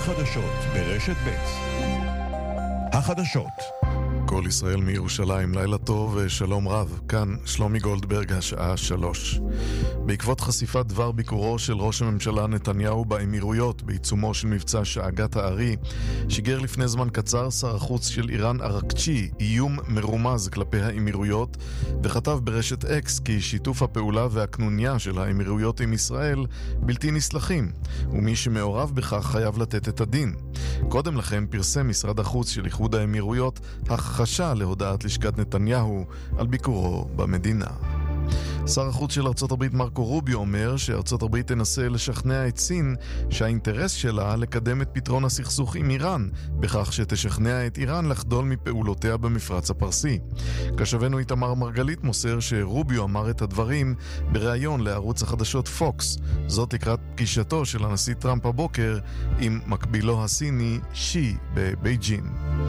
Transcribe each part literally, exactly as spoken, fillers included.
חדשות ברשת ב'. החדשות. כל ישראל מירושלים, לילה טוב ושלום רב. כאן שלומי גולדברג, השעה שלוש. בעקבות חשיפת דבר ביקורו של ראש הממשלה נתניהו באמירויות בעיצומו של מבצע שאגת הארי, שיגר לפני זמן קצר שר החוץ של איראן ארקצ'י איום מרומז כלפי האמירויות, וכתב ברשת אקס כי שיתוף הפעולה והקנוניה של האמירויות עם ישראל בלתי נסלחים, ומי שמעורב בכך חייב לתת את הדין. קודם לכן פרסם משרד החוץ של איחוד האמירויות הכחשה להודעת לשכת נתניהו על ביקורו במדינה. שר החוץ של ארצות הברית מרקו רוביו אומר שארצות הברית תנסה לשכנע את סין שהאינטרס שלה לקדם את פתרון הסכסוך עם איראן, בכך שתשכנע את איראן לחדול מפעולותיה במפרץ הפרסי. כשבנו איתמר מרגלית מוסר שרוביו אמר את הדברים בריאיון לערוץ החדשות פוקס, זאת לקראת פגישתו של הנשיא טראמפ הבוקר עם מקבילו הסיני שי בבייג'ין.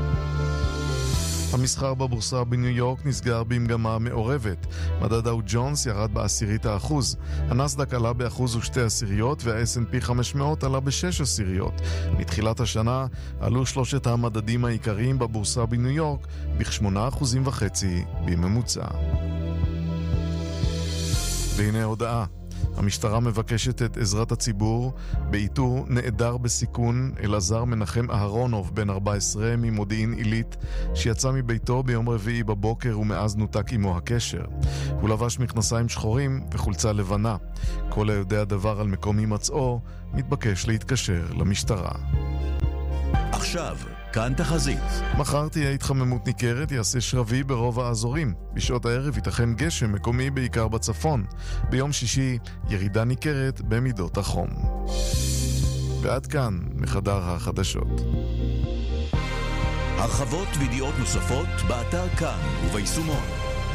המסחר בבורסה בניו יורק נסגר במגמה מעורבת. מדד דאו ג'ונס ירד בעשירית האחוז. הנסדק עלה באחוז ושתי עשיריות וה-אס אנד פי חמש מאות עלה בשש עשיריות. מתחילת השנה עלו שלושת המדדים העיקריים בבורסה בניו יורק בכשמונה אחוזים וחצי בממוצע. והנה הודעה. המשטרה מבקשת את עזרת הציבור באיתור נעדר בסיכון אלעזר מנחם אהרונוב בן ארבע עשרה ממודיעין עילית, שיצא מביתו ביום רביעי בבוקר ומאז נותק עמו הקשר. הוא לבש מכנסיים שחורים וחולצה לבנה. כל היודע דבר על מקום הימצאו מתבקש להתקשר למשטרה. עכשיו, כאן תחזית. מחר תהיה התחממות ניכרת, יעשה שרבי ברוב האזורים. בשעות הערב ייתכן גשם מקומי בעיקר בצפון. ביום שישי ירידה ניכרת במידות החום. ועד כאן מחדר החדשות. הרחבות וידיעות נוספות באתר כאן וביישומון.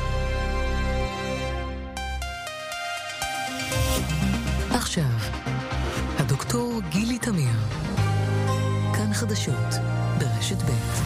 עכשיו, הדוקטור גילי תמיר. כאן חדשות ברשת ב'.